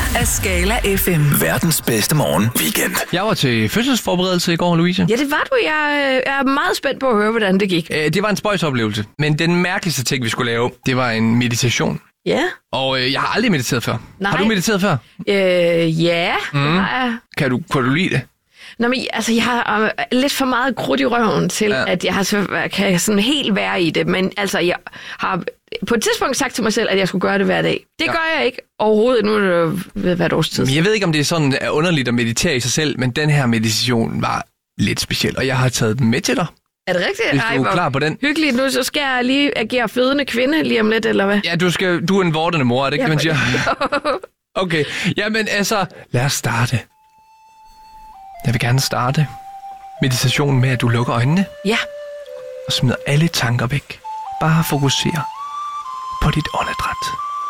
af Skala FM. Verdens bedste morgen weekend. Jeg var til fødselsforberedelse i går, Louise. Ja, det var du. Jeg er meget spændt på at høre, hvordan det gik. Det var en spøjsoplevelse. Men den mærkeligste ting, vi skulle lave, det var en meditation. Ja. Og jeg har aldrig mediteret før. Nej. Har du mediteret før? Ja, det har jeg. Kan du lide det? Nå, men altså, jeg har lidt for meget krudt i røven til, at jeg kan sådan helt være i det. Men altså, jeg har på et tidspunkt sagt til mig selv, at jeg skulle gøre det hver dag. Det gør jeg ikke overhovedet. Nu er det ved hvert års tid. Men jeg ved ikke, om det er sådan underligt at meditere i sig selv, men den her meditation var lidt speciel. Og jeg har taget den med til dig. Er det rigtigt? Hvis du er klar på den. Hyggeligt. Nu så skal jeg lige agere fødende kvinde lige om lidt, eller hvad? Ja, du er en vortende mor, er det ikke det, man siger? Okay, jamen altså, lad os starte. Jeg vil gerne starte meditationen med, at du lukker øjnene. Ja. Og smider alle tanker væk. Bare fokuser på dit åndedræt.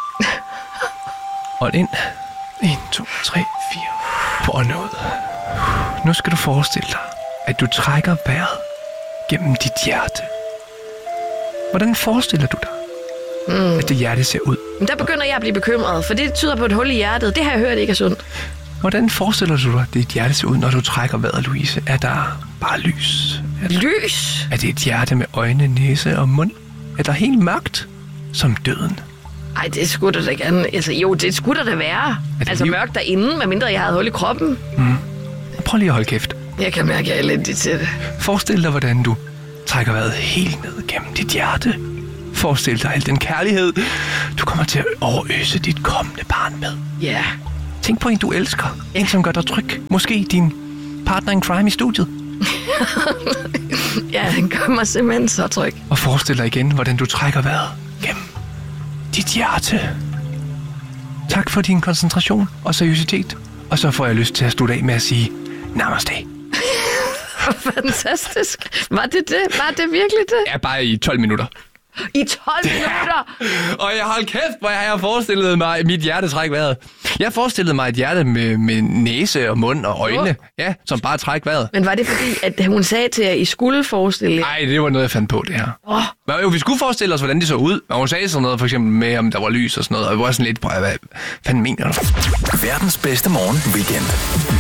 Ånd ind. 1, 2, 3, 4. På ånd ud. Nu skal du forestille dig, at du trækker vejret gennem dit hjerte. Hvordan forestiller du dig, at det hjerte ser ud? Men der begynder jeg at blive bekymret, for det tyder på et hul i hjertet. Det har jeg hørt ikke er sundt. Hvordan forestiller du dig, at dit hjerte ser ud, når du trækker vejret, Louise? Er der bare lys? Lys? Er det et hjerte med øjne, næse og mund? Er der helt mørkt som døden? Ej, det skulle der da gerne. Altså, jo, det skulle der da være. Altså liv? mørkt derinde, medmindre jeg havde hul i kroppen. Prøv lige at holde kæft. Jeg kan mærke, at jeg er elendig til det. Forestil dig, hvordan du trækker vejret helt ned gennem dit hjerte. Forestil dig al den kærlighed, du kommer til at overøse dit kommende barn med. Ja. Tænk på en, du elsker. En, som gør dig tryg. Måske din partner in crime i studiet. Ja, den gør mig simpelthen så tryg. Og forestil dig igen, hvordan du trækker vejret gennem dit hjerte. Tak for din koncentration og seriøsitet. Og så får jeg lyst til at slutte af med at sige namaste. Fantastisk. Var det det? Var det virkelig det? Ja, bare i 12 minutter. I 12 minutter? Og jeg hold kæft, hvor jeg har forestillet mig mit hjerte træk vejret. Jeg forestillede mig et hjerte med næse og mund og øjne. Ja, som bare træk vejret. Men var det fordi, at hun sagde til jer, at I skulle forestille jer? Nej, det var noget, jeg fandt på, det her. Men jo, vi skulle forestille os, hvordan det så ud. Og hun sagde sådan noget, for eksempel med, om der var lys og sådan noget. Og jeg var sådan lidt på, hvad fanden mener du? Verdens bedste morgen weekend.